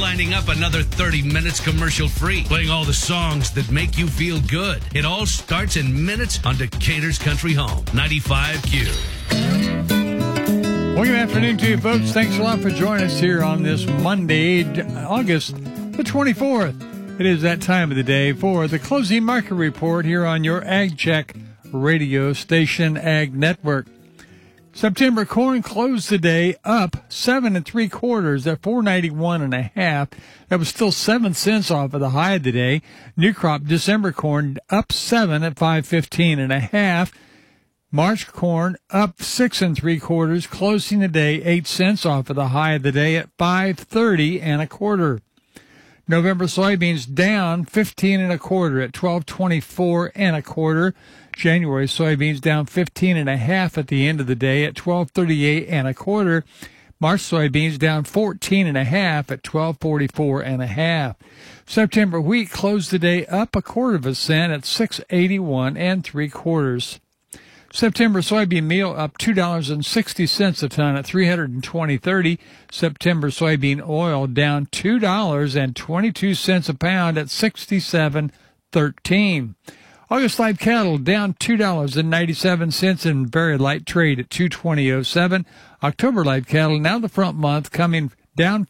lining up another 30 minutes commercial-free, playing all the songs that make you feel good. It all starts in minutes on Decatur's Country Home, 95Q. Well, good afternoon to you, folks. Thanks a lot for joining us here on this Monday, August the 24th. It is that time of the day for the closing market report here on your Ag Check radio station, Ag Network. September corn closed the day up 7 3/4 at $4.91.5. That was still 7 cents off of the high of the day. New crop December corn up 7 at $5.15.5. March corn up 6 3/4, closing the day 8 cents off of the high of the day at $5.30 1/4. November soybeans down 15 1/4 at $12.24 1/4. January soybeans down 15 1/2 at the end of the day at $12.38 1/4. March soybeans down 14 1/2 at $12.44 1/2. September wheat closed the day up 1/4 cent at $6.81 3/4. September soybean meal up $2.60 a ton at $320.30. September soybean oil down $2.22 a pound at $67.13. August live cattle down $2.97 in very light trade at $220.07. October live cattle, now the front month, coming down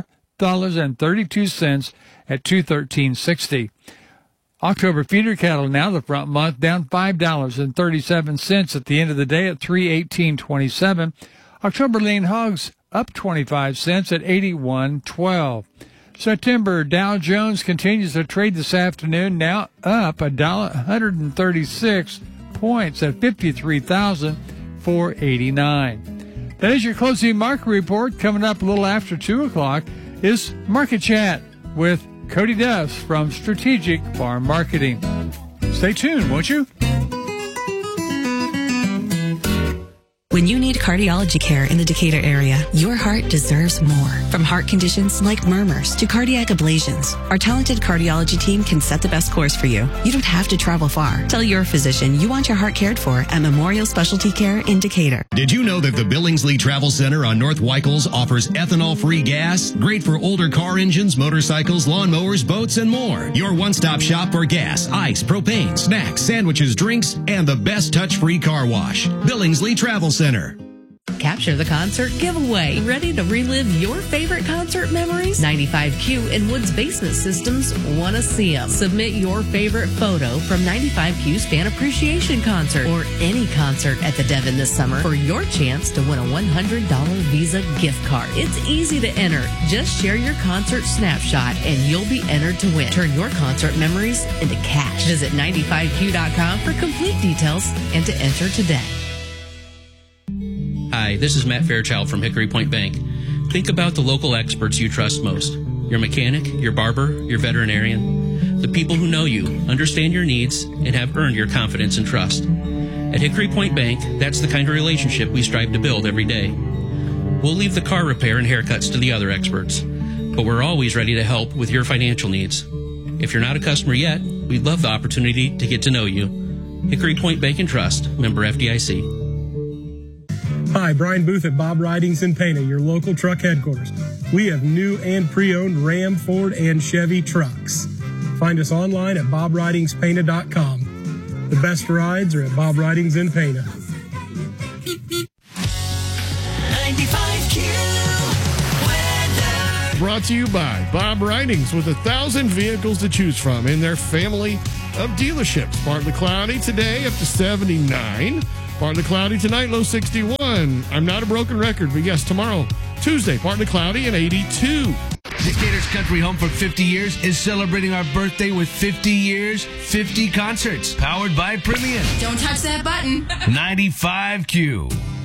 $4.32 at $213.60. October feeder cattle, now the front month, down $5.37 at the end of the day at $318.27. October lean hogs up 25 cents at $81.12. September Dow Jones continues to trade this afternoon, now up $136 points at 53,489. That is your closing market report. Coming up a little after 2 o'clock is Market Chat with Cody Duffs from Strategic Farm Marketing. Stay tuned, won't you? When you need cardiology care in the Decatur area, your heart deserves more. From heart conditions like murmurs to cardiac ablations, our talented cardiology team can set the best course for you. You don't have to travel far. Tell your physician you want your heart cared for at Memorial Specialty Care in Decatur. Did you know that the Billingsley Travel Center on North Weichels offers ethanol-free gas? Great for older car engines, motorcycles, lawnmowers, boats, and more. Your one-stop shop for gas, ice, propane, snacks, sandwiches, drinks, and the best touch-free car wash. Billingsley Travel Center. Capture the concert giveaway. Ready to relive your favorite concert memories? 95Q and Woods Basement Systems want to see them. Submit your favorite photo from 95Q's Fan Appreciation Concert or any concert at the Devon this summer for your chance to win a $100 Visa gift card. It's easy to enter. Just share your concert snapshot and you'll be entered to win. Turn your concert memories into cash. Visit 95Q.com for complete details and to enter today. Hi, this is Matt Fairchild from Hickory Point Bank. Think about the local experts you trust most. Your mechanic, your barber, your veterinarian. The people who know you, understand your needs, and have earned your confidence and trust. At Hickory Point Bank, that's the kind of relationship we strive to build every day. We'll leave the car repair and haircuts to the other experts, but we're always ready to help with your financial needs. If you're not a customer yet, we'd love the opportunity to get to know you. Hickory Point Bank and Trust, member FDIC. Hi, Brian Booth at Bob Ridings in Pana, your local truck headquarters. We have new and pre-owned Ram, Ford, and Chevy trucks. Find us online at bobridingspana.com. The best rides are at Bob Ridings in Pana. 95Q weather. Brought to you by Bob Ridings with 1,000 vehicles to choose from in their family of dealerships. Partly cloudy today, up to 79. Partly cloudy tonight, low 61. I'm not a broken record, but yes, tomorrow, Tuesday, partly cloudy and 82. Decatur's Country Home for 50 years is celebrating our birthday with 50 years, 50 concerts, powered by Premium. Don't touch that button. 95Q.